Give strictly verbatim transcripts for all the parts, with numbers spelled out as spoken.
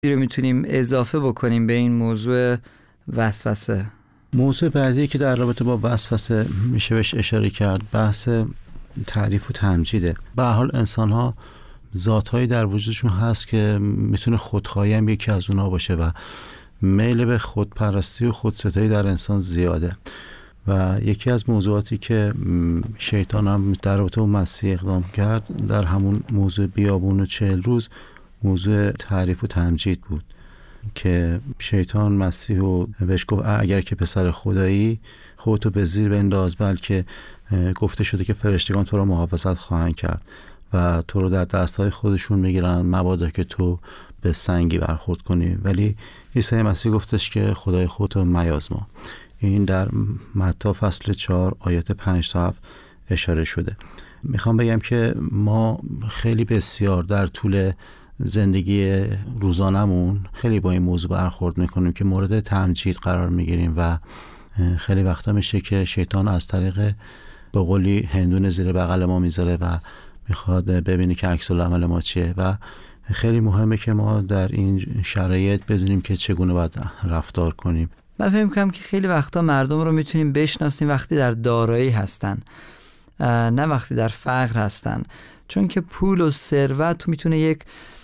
رو میتونیم اضافه بکنیم به این موضوع وسوسه؟ موضوع بعدی که در رابطه با وسوسه میشه بهش اشاره کرد بحث تعریف و تمجیده. به هر حال انسان ها ذاتهایی در وجودشون هست که میتونه خودخواهی هم یکی از اونها باشه و میل به خودپرستی و خودستایی در انسان زیاده و یکی از موضوعاتی که شیطان هم در رابطه با مسیح اقدام کرد در همون موضوع بیابون و چهل روز موضوع تعریف و تمجید بود که شیطان مسیح رو بهش گفت اگر که پسر خدایی خودتو به زیر بنداز، بلکه گفته شده که فرشتگان تو رو محافظت خواهند کرد و تو رو در دستهای خودشون میگیرن مبادا که تو به سنگی برخورد کنی. ولی عیسی مسیح گفتش که خدای خودتو میازما. این در متی فصل چهار آیات پنج تا هفت اشاره شده. میخوام بگم که ما خیلی بسیار در طول زندگی روزانمون خیلی با این موضوع برخورد میکنیم که مورد تمجید قرار میگیریم و خیلی وقتا میشه که شیطان از طریق به قولی هندون زیر بغل ما میذاره و میخواد ببینی که عکس العمل ما چیه و خیلی مهمه که ما در این شرایط بدونیم که چگونه باید رفتار کنیم. من فکر می‌کنم که خیلی وقتا مردم رو میتونیم بشناسیم وقتی در دارایی هستن، نه وقتی در فقر هستن، چون که پول و ثروت میتونه یک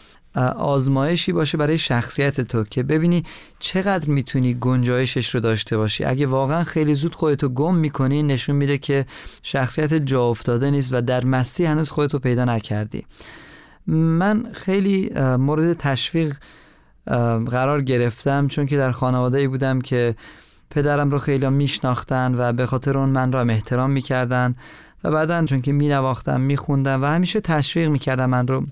آزمایشی باشه برای شخصیت تو که ببینی چقدر میتونی گنجایشش رو داشته باشی. اگه واقعا خیلی زود خودتو گم میکنی نشون میده که شخصیت جا افتاده نیست و در مسیح هنوز خودتو پیدا نکردی. من خیلی مورد تشویق قرار گرفتم چون که در خانواده‌ای بودم که پدرم رو خیلی میشناختن و به خاطر اون من رو هم احترام میکردن و بعدن چون که مینواختم میخوندم و همیشه تشویق میکردن من رو.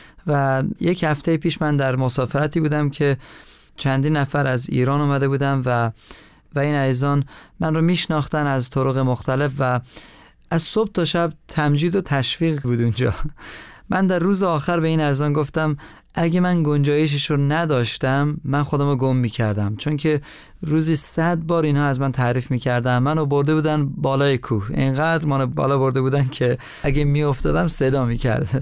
و یک هفته پیش من در مسافرتی بودم که چندین نفر از ایران اومده بودم و و این عزیزان من رو میشناختن از طرق مختلف و از صبح تا شب تمجید و تشویق بود اونجا. من در روز آخر به این عزیزان گفتم اگه من گنجایشش رو نداشتم من خودم رو گم میکردم، چون که روزی صد بار اینها از من تعریف میکردن، منو برده بودن بالای کوه، اینقدر منو بالا برده بودن که اگه میافتادم صدا میکرد.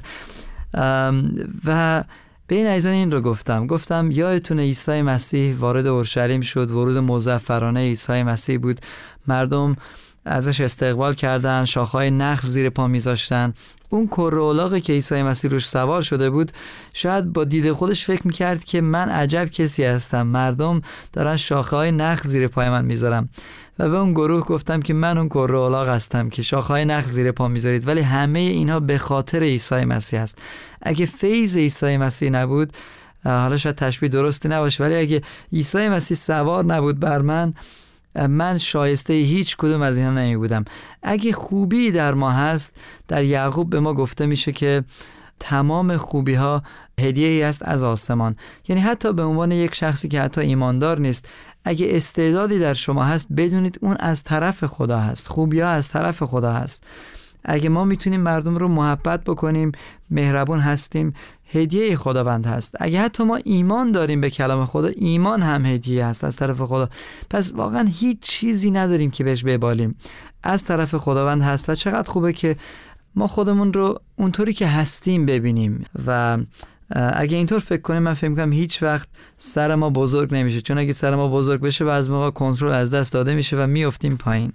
و به این عزیزان این رو گفتم گفتم یادتونه عیسی مسیح وارد اورشلیم شد، ورود مظفرانه عیسی مسیح بود، مردم ازش استقبال کردن، شاخه‌های نخل زیر پا میذاشتن. اون کره الاغی که عیسی مسیح روش سوار شده بود شاید با دید خودش فکر میکرد که من عجب کسی هستم، مردم دارن شاخه‌های نخل زیر پای من میذارم. و به اون گروه گفتم که من اون کره الاغ هستم که شاخه‌های نخل زیر پا میذارید، ولی همه اینها به خاطر عیسی مسیح است. اگه فیض عیسی مسیح نبود، حالا شاید تشبیه درستی نباشه، ولی اگه عیسی مسیح سوار نبود بر من، من شایسته هیچ کدوم از اینا نمی بودم. اگه خوبی در ما هست، در یعقوب به ما گفته میشه که تمام خوبی ها هدیه ای است از آسمان. یعنی حتی به عنوان یک شخصی که حتی ایماندار نیست، اگه استعدادی در شما هست بدونید اون از طرف خدا هست، خوبی ها از طرف خدا هست. اگه ما میتونیم مردم رو محبت بکنیم، مهربون هستیم، هدیه خداوند هست. اگه حتی ما ایمان داریم به کلام خدا، ایمان هم هدیه هست از طرف خدا. پس واقعا هیچ چیزی نداریم که بهش ببالیم، از طرف خداوند هست. و چقدر خوبه که ما خودمون رو اونطوری که هستیم ببینیم و اگه اینطور فکر کنیم، من فکر می‌کنم هیچ وقت سر ما بزرگ نمیشه، چون اگه سر ما بزرگ بشه بعضی موقع کنترل از دست داده میشه و میافتیم پایین.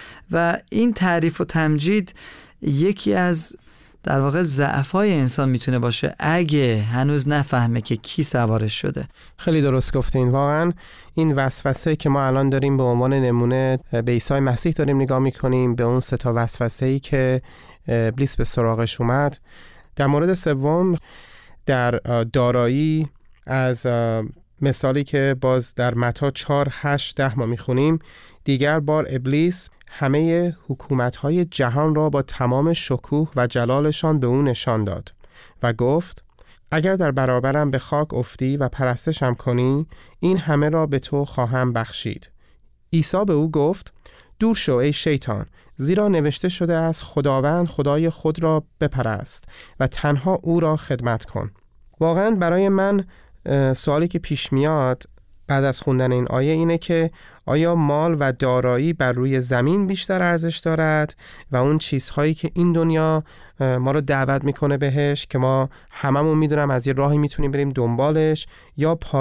و این تعریف و تمجید یکی از در واقع ضعف‌های انسان میتونه باشه اگه هنوز نفهمه که کی سوارش شده. خیلی درست گفتین. واقعا این وسوسه که ما الان داریم به عنوان نمونه به عیسی مسیح داریم نگاه میکنیم، به اون سه تا وسوسه‌ای که ابلیس به سراغش اومد. در مورد سوم، در دارایی، از مثالی که باز در متی چهار هشت ده ما میخونیم، دیگر بار ابلیس همه حکومت‌های جهان را با تمام شکوه و جلالشان به او نشان داد و گفت اگر در برابرم به خاک افتی و پرستشم کنی، این همه را به تو خواهم بخشید. عیسی به او گفت دور شو ای شیطان، زیرا نوشته شده است خداوند خدای خود را بپرست و تنها او را خدمت کن. واقعا برای من سوالی که پیش میاد بعد از خوندن این آیه اینه که آیا مال و دارایی بر روی زمین بیشتر ارزش دارد و اون چیزهایی که این دنیا ما رو دعوت میکنه بهش که ما هممون میدونم از یه راهی میتونیم بریم دنبالش، یا